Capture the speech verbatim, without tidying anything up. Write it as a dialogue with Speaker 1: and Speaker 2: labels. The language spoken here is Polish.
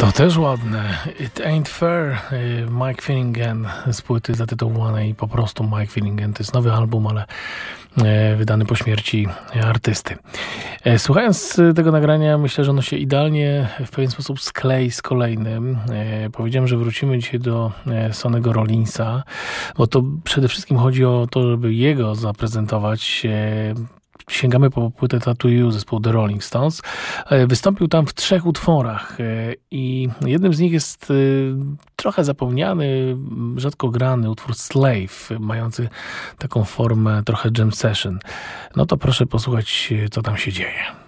Speaker 1: To też ładne. It Ain't Fair. Mike Finnegan z płyty zatytułowanej po prostu Mike Finnegan. To jest nowy album, ale wydany po śmierci artysty. Słuchając tego nagrania, myślę, że ono się idealnie w pewien sposób sklei z kolejnym. Powiedziałem, że wrócimy dzisiaj do Sonny'ego Rollinsa, bo to przede wszystkim chodzi o to, żeby jego zaprezentować. Sięgamy po płytę Tattoo You zespołu The Rolling Stones. Wystąpił tam w trzech utworach i jednym z nich jest trochę zapomniany, rzadko grany utwór Slave, mający taką formę trochę jam session. No to proszę posłuchać, co tam się dzieje.